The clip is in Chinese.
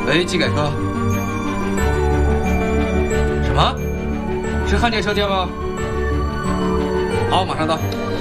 喂，技改科。什么？是汉店车店吗？好，马上到。